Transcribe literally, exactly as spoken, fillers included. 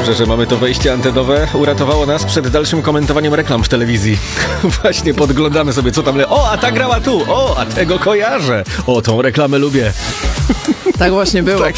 dobrze, że mamy to wejście antenowe. Uratowało nas przed dalszym komentowaniem reklam w telewizji. Właśnie podglądamy sobie, co tam le... O, a ta grała tu! O, a tego kojarzę! O, tą reklamę lubię. Tak właśnie było. Tak